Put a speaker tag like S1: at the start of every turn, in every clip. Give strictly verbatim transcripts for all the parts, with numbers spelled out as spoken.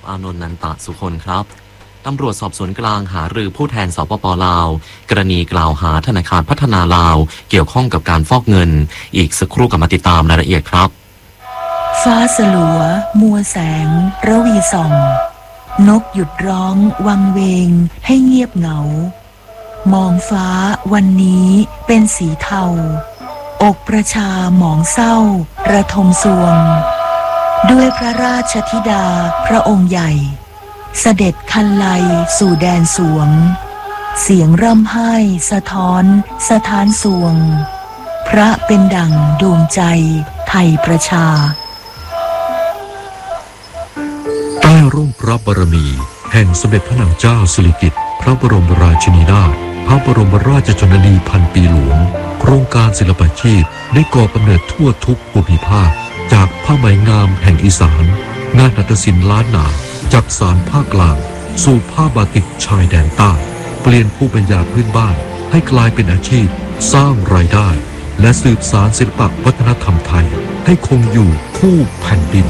S1: อานนท์นันตะสุคนครับตำรวจสอบสวนกลางหารือผู้แทนสปป.ลาวกรณีกล่าวหาธนาคารพัฒนาลาวเกี่ยวข้องกับการฟอกเงินอีกสักครู่กลับมาติดตามรายละเอียดครับ
S2: ฟ้าสลัวมัวแสงระวีส่องนกหยุดร้องวังเวงให้เงียบเหงามองฟ้าวันนี้เป็นสีเทาอกประชาหมองเศร้าระทมสวงด้วยพระราชธิดาพระองค์ใหญ่เสด็จคันไลสู่แดนสวงเสียงร่ำไห้สะท้อนสถานสวงพระเป็นดั่งดวงใจไทยประชา
S3: ใต้ร่มพระบารมีแห่งสมเด็จพระนางเจ้าสิริกิติ์พระบรมราชินีนาถพระบรมราชชนนีพันปีหลวงโครงการศิลปาชีพได้ก่อกำเนิดทั่วทุกภูมิภาคจากผ้าไหมงามแห่งอีสานงานหัตถศิลป์ล้านนาจากสารภาคกลางสู่ผ้าบาติกชายแดนใต้เปลี่ยนภูมิปัญญาพื้นบ้านให้กลายเป็นอาชีพสร้างรายได้และสืบสานศิลปวัฒนธรรมไทยให้คงอยู่คู่แผ่นดิน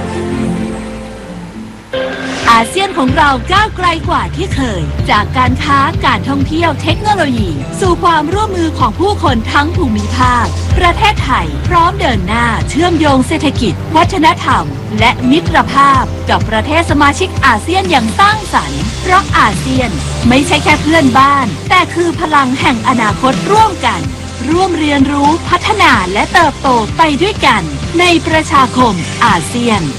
S4: อาเซียนของเราก้าวไกลกว่าที่เคยจากการค้าการท่องเที่ยวเทคโนโลยีสู่ความร่วมมือของผู้คนทั้งภูมิภาคประเทศไทยพร้อมเดินหน้าเชื่อมโยงเศรษฐกิจวัฒนธรรมและมิตรภาพกับประเทศสมาชิกอาเซียนอย่างสร้างสรรค์เพราะอาเซียนไม่ใช่แค่เพื่อนบ้านแต่คือพลังแห่งอนาคตร่วมกันร่วมเรียนรู้พัฒนาและเติบโตไปด้วยกันในประชาคมอาเซียน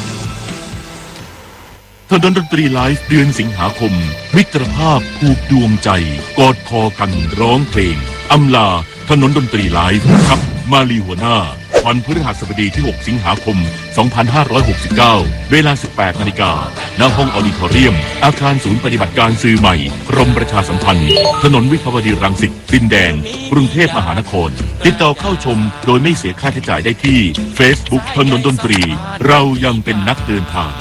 S5: ถนนดนตรีไลฟ์เดือนสิงหาคมมิตรภาพผูกดวงใจกอดคอกันร้องเพลงอำลาถนนดนตรีไลฟ์ครับมาลีหัวหน้าวันพฤหัสบดีที่หกสิงหาคมสองพันห้าร้อยหกสิบเก้าเวลา สิบแปดนาฬิกา ณ ห้องออดิทอเรียมอาคารศูนย์ปฏิบัติการสื่อใหม่กรมประชาสัมพันธ์ถนนวิภาวดีรังสิตดินแดงกรุงเทพมหานครติดต่อเข้าชมโดยไม่เสียค่าใช้จ่ายได้ที่ Facebook ถนนดนตรีเรายังเป็นนักเดินทาง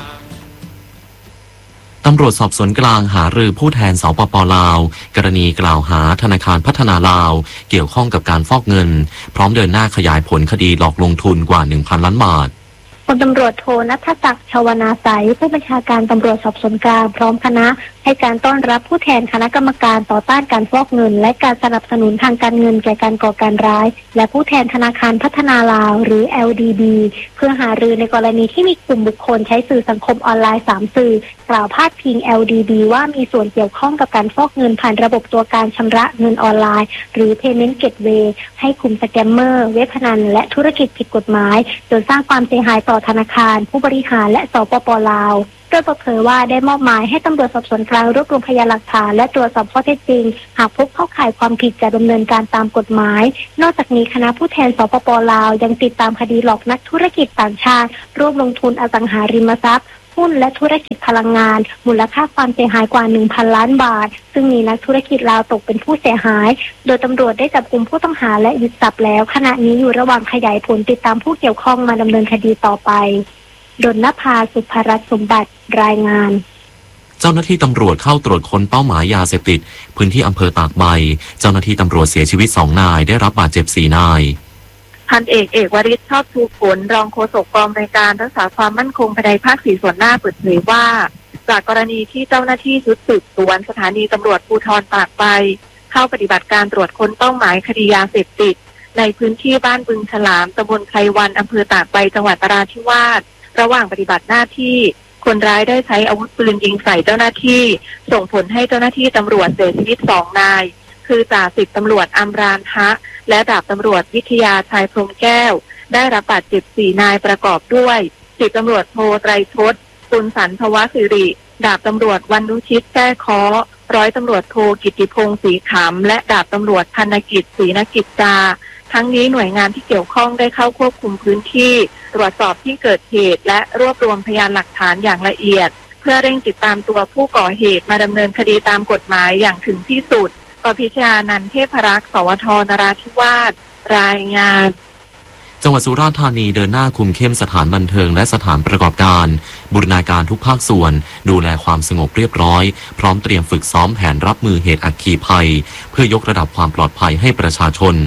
S1: ตำรวจสอบสวนกลางหารือผู้แทนสปป.ลาวกรณีกล่าวหาธนาคารพัฒนาลาวเกี่ยวข้องกับการฟอกเงินพร้อมเดินหน้าขยายผลคดีหลอกลงทุนกว่า หนึ่งพัน ล้านบาท
S6: พลตำรวจโทณัฐศักดิ์ ชวนาไสยผู้บัญชาการตำรวจสอบสวนกลางพร้อมคณะให้การต้อนรับผู้แทนคณะกรรมการต่อต้านการฟอกเงินและการสนับสนุนทางการเงินแก่การก่อการร้ายและผู้แทนธนาคารพัฒนาลาวหรือ แอล ดี บี เพื่อหารือในกรณีที่มีกลุ่มบุคคลใช้สื่อสังคมออนไลน์สามสื่อกล่าวพาดพิง แอล ดี บี ว่ามีส่วนเกี่ยวข้องกับการฟอกเงินผ่านระบบตัวการชำระเงินออนไลน์หรือ Payment Gateway ให้กลุ่มสแกมเมอร์เว็บพนันและธุรกิจผิดกฎหมายจนสร้างความเสียหายต่อธนาคารผู้บริหารและสปป.ลาวโดยเปิดเผยว่าได้มอบหมายให้ตำรวจสอบสวนกลางรวบรวมพยานหลักฐานและตรวจสอบข้อเท็จจริงหากพบเข้าข่ายความผิดจะดำเนินการตามกฎหมายนอกจากนี้คณะผู้แทนสปป.ลาวยังติดตามคดีหลอกนักธุรกิจต่างชาติร่วมลงทุนอสังหาริมทรัพย์หุ้นและธุรกิจพลังงานมูลค่าความเสียหายกว่า หนึ่งพัน ล้านบาทซึ่งมีนักธุรกิจลาวตกเป็นผู้เสียหายโดยตำรวจได้จับกุมผู้ต้องหาและยึดทรัพย์แล้วขณะนี้อยู่ระหว่างขยายผลติดตามผู้เกี่ยวข้องมาดำเนินคดีต่อไปดลนภา สุภรัตน์สมบัติรายงาน
S1: เจ้าหน้าที่ตำรวจเข้าตรวจค้นเป้าหมายยาเสพติดพื้นที่อำเภอตากใบเจ้าหน้าที่ตำรวจเสียชีวิตสองนายได้รับบาดเจ็บสี่นาย
S7: พันเอกเอกวริศชอบชูผลรองโฆษกกองในการรักษาความมั่นคงภายในภาคสี่ส่วนหน้าเปิดเผยว่าจากกรณีที่เจ้าหน้าที่ชุดสืบสวนสถานีตำรวจภูธรตากใบเข้าปฏิบัติการตรวจค้นเป้าหมายคดียาเสพติดในพื้นที่บ้านบึงฉลามตำบลไพรวันอำเภอตากใบจังหวัดนราธิวาสระหว่างปฏิบัติหน้าที่คนร้ายได้ใช้อาวุธปืนยิงใส่เจ้าหน้าที่ส่งผลให้เจ้าหน้าที่ตำรวจเสียชีวิตสองนายคือจ่าสิบตำรวจอัมรานฮะและดาบตำรวจวิทยาชัยพรหมแก้วได้รับบาดเจ็บสี่นายประกอบด้วยสิบตำรวจโทไตรทศปุณสันทวสิริดาบตำรวจวรรณุชิตแก้ค้อร้อยตำรวจโทกิติพงศ์ศรีขำและดาบตำรวจธนกิจศรีนกิจจาทั้งนี้หน่วยงานที่เกี่ยวข้องได้เข้าควบคุมพื้นที่ตรวจสอบที่เกิดเหตุและรวบรวมพยานหลักฐานอย่างละเอียดเพื่อเร่งติดตามตัวผู้ก่อเหตุมาดำเนินคดีตามกฎหมายอย่างถึงที่สุดปพิชญานันท์เทพรักษ์สวทนราธิวาสรายงาน
S1: จังหวัดสุราษฎร์ธานีเดินหน้าคุมเข้มสถานบันเทิงและสถานประกอบการบูรณาการทุกภาคส่วนดูแลความสงบเรียบร้อยพร้อมเตรียมฝึกซ้อมแผนรับมือเหตุอัคคีภัยเพื่อยกระดับความปลอดภัยให้ประชาชน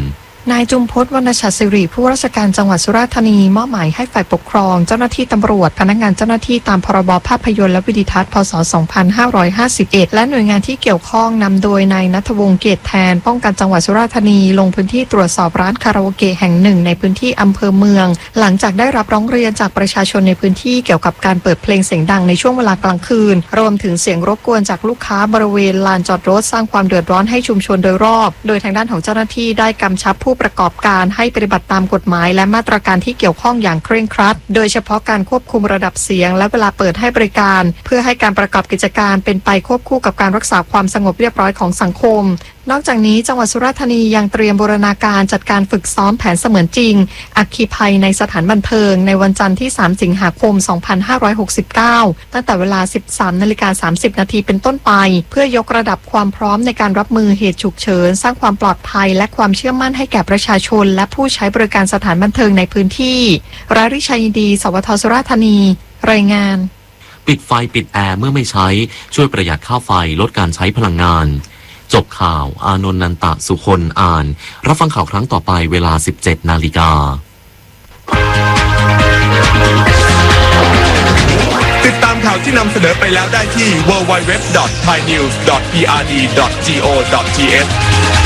S8: นายจุมพจน์วรรณชัดสิริผู้ว่าราชการจังหวัดสุราษฎร์ธานีมอบหมายให้ฝ่ายปกครองเจ้าหน้าที่ตำรวจพนักงานเจ้าหน้าที่ตามพรบภาพยนตร์และวิดีทัศน์พ.ศ. สองพันห้าร้อยห้าสิบเอ็ดและหน่วยงานที่เกี่ยวข้องนำโดยนายณัฐวงศ์เกตแทนป้องกันจังหวัดสุราษฎร์ธานีลงพื้นที่ตรวจสอบร้านคาราโอเกะแห่งหนึ่งในพื้นที่อำเภอเมืองหลังจากได้รับร้องเรียนจากประชาชนในพื้นที่เกี่ยวกับการเปิดเพลงเสียงดังในช่วงเวลากลางคืนรวมถึงเสียงรบกวนจากลูกค้าบริเวณลานจอดรถสร้างความเดือดร้อนให้ชุมชนโดยรอบโดยทางด้านของเจ้าหน้าที่ได้กำชับผู้ประกอบการให้ปฏิบัติตามกฎหมายและมาตรการที่เกี่ยวข้องอย่างเคร่งครัดโดยเฉพาะการควบคุมระดับเสียงและเวลาเปิดให้บริการเพื่อให้การประกอบกิจการเป็นไปควบคู่กับการรักษาความสงบเรียบร้อยของสังคมนอกจากนี้จังหวัดสุราษฎร์ธานียังเตรียมบูรณาการจัดการฝึกซ้อมแผนเสมือนจริงอัคคีภัยในสถานบันเทิงในวันจันทร์ที่สามสิงหาคมสองพันห้าร้อยหกสิบเก้าตั้งแต่เวลา สิบสามนาฬิกาสามสิบนาทีเป็นต้นไปเพื่อยกระดับความพร้อมในการรับมือเหตุฉุกเฉินสร้างความปลอดภัยและความเชื่อมั่นให้แก่ประชาชนและผู้ใช้บริการสถานบันเทิงในพื้นที่ราริชัยยินดีสวทสุราษฎร์ธานีรายงาน
S1: ปิดไฟปิดแอร์เมื่อไม่ใช้ช่วยประหยัดค่าไฟลดการใช้พลังงานจบข่าวอานนท์นันตะสุคนอ่านรับฟังข่าวครั้งต่อไปเวลา สิบเจ็ดนาฬิกา
S9: ติดตามข่าวที่นำเสนอไปแล้วได้ที่ ดับเบิลยู ดับเบิลยู ดับเบิลยู ดอท ไทยนิวส์ ดอท พี อาร์ ดี ดอท จี โอ ดอท ที เอช